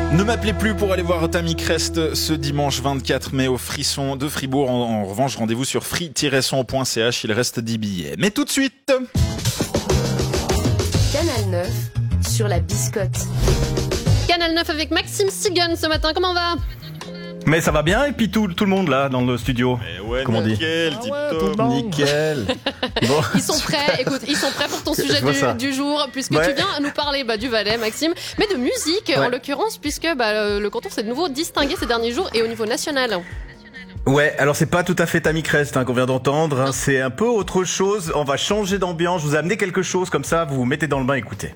Ne m'appelez plus pour aller voir Tammy Crest ce dimanche 24 mai au Frisson de Fribourg. En revanche, rendez-vous sur free-son.ch, il reste 10 billets. Mais tout de suite, Canal 9 sur la biscotte. Canal 9 avec Maxime Sigan ce matin, comment va? Mais ça va bien, et puis tout le monde là dans le studio. ouais, comment on dit? Nickel, tip-top. Nickel. Bon. Ils sont prêts, écoute, ils sont prêts pour ton sujet du jour, puisque tu viens nous parler du Valais, Maxime, mais de musique en l'occurrence, puisque le canton s'est de nouveau distingué ces derniers jours et au niveau national. Ouais, alors c'est pas tout à fait Tammy Crest qu'on vient d'entendre, c'est un peu autre chose, on va changer d'ambiance, je vous ai amené quelque chose comme ça, vous vous mettez dans le bain, écoutez.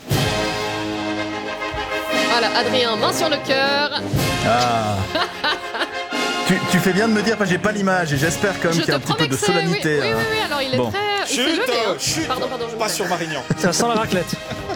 Voilà, Adrien, main sur le cœur. Ah. Tu fais bien de me dire, parce que j'ai pas l'image et j'espère quand même qu'il y a un petit peu de solennité. Oui, alors il est très... Il s'est levé, chut, Pardon, pas sur Marignan. Ça sent la raclette.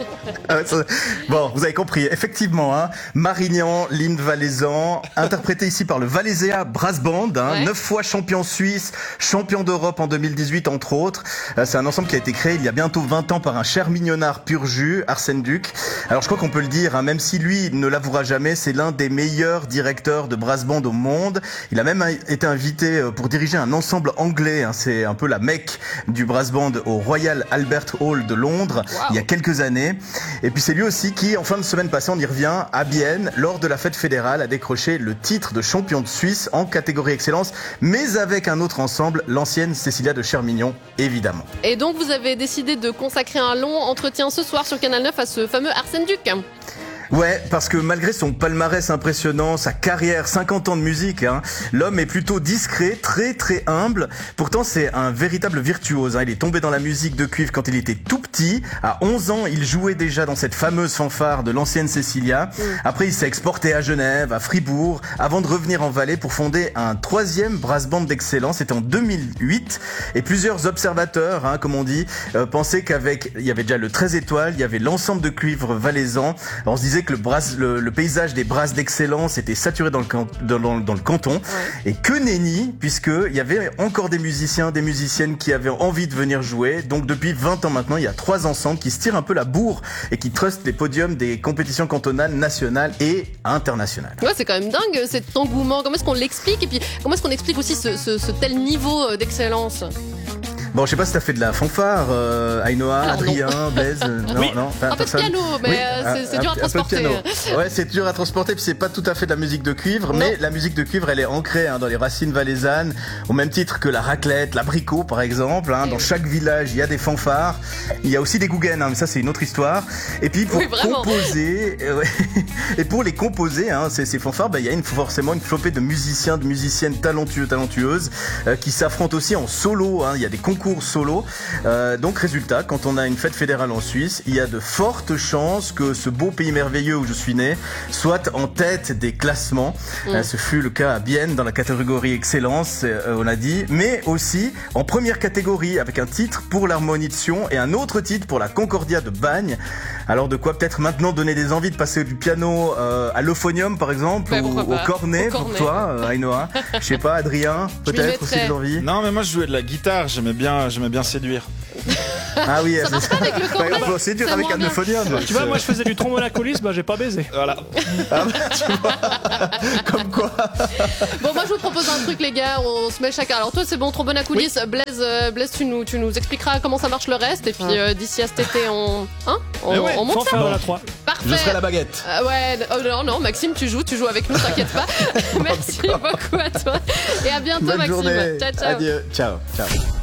Bon, vous avez compris, effectivement, Marignan, l'hymne valaisan, interprété ici par le Valésia Brass Band, 9 fois champion suisse, champion d'Europe en 2018 entre autres. C'est un ensemble qui a été créé il y a bientôt 20 ans par un cher mignonnard pur jus, Arsène Duc. Alors je crois qu'on peut le dire, même si lui ne l'avouera jamais, c'est l'un des meilleurs directeurs de brass band au monde. Il a même été invité pour diriger un ensemble anglais, c'est un peu la Mecque du brass band au Royal Albert Hall de Londres, il y a quelques années. Et puis c'est lui aussi qui, en fin de semaine passée, on y revient, à Bienne, lors de la fête fédérale, a décroché le titre de champion de Suisse en catégorie excellence, mais avec un autre ensemble, l'ancienne Cécilia de Chermignon, évidemment. Et donc vous avez décidé de consacrer un long entretien ce soir sur Canal 9 à ce fameux Arsène Duc. Ouais, parce que malgré son palmarès impressionnant, sa carrière, 50 ans de musique, l'homme est plutôt discret, très très humble. Pourtant, c'est un véritable virtuose. Il est tombé dans la musique de cuivre quand il était tout petit. À 11 ans, il jouait déjà dans cette fameuse fanfare de l'ancienne Cécilia. Après, il s'est exporté à Genève, à Fribourg, avant de revenir en Valais pour fonder un 3e brass band d'excellence. C'était en 2008. Et plusieurs observateurs, comme on dit, pensaient il y avait déjà le 13 étoiles, il y avait l'ensemble de cuivre valaisan. On se disait que le paysage des brasses d'excellence était saturé dans le canton. Et que nenni, puisqu'il y avait encore des musiciens, des musiciennes qui avaient envie de venir jouer. Donc depuis 20 ans maintenant, il y a 3 ensembles qui se tirent un peu la bourre et qui trustent les podiums des compétitions cantonales, nationales et internationales. Ouais, c'est quand même dingue cet engouement. Comment est-ce qu'on l'explique? Et puis comment est-ce qu'on explique aussi ce tel niveau d'excellence? Bon, je sais pas si t'as fait de la fanfare, Ainoa, Adrien, Blaise. Non, un peu de piano, mais c'est dur à transporter. Ouais, c'est dur à transporter, puis c'est pas tout à fait de la musique de cuivre, mais la musique de cuivre, elle est ancrée dans les racines valaisannes, au même titre que la raclette, l'abricot, par exemple. Dans chaque village, il y a des fanfares. Il y a aussi des gougaines, mais ça, c'est une autre histoire. Et puis, pour composer, et pour les composer, ces fanfares, il y a forcément une flopée de musiciens, de musiciennes talentueuses, qui s'affrontent aussi en solo. Il y a des concours solo. Donc résultat, quand on a une fête fédérale en Suisse, il y a de fortes chances que ce beau pays merveilleux où je suis né soit en tête des classements. Ce fut le cas à Bienne dans la catégorie excellence, on a dit, mais aussi en première catégorie avec un titre pour l'harmonie de Sion et un autre titre pour la Concordia de Bagne. Alors de quoi peut-être maintenant donner des envies de passer du piano à l'euphonium par exemple, ou au cornet pour toi, Ainoa. Je sais pas, Adrien, peut-être aussi des envies. Non, mais moi je jouais de la guitare, j'aimais bien séduire. Ah oui, ça marche pas avec le cornet. On peut séduire avec un euphonium. Tu vois, moi je faisais du trombone à coulisses, j'ai pas baisé. Voilà. Tu vois, comme quoi. Bon, moi je vous propose un truc, les gars, on se met chacun. Alors toi, c'est bon, trombone à coulisses. Blaise, tu nous expliqueras comment ça marche le reste. Et puis d'ici à cet été, on monte ça. Fanfare de la 3. Parfait. Je serai à la baguette. Non, Maxime, tu joues avec nous, t'inquiète pas. Merci beaucoup à toi. Et à bientôt, Bonne Maxime. journée. Ciao. Adieu. Ciao.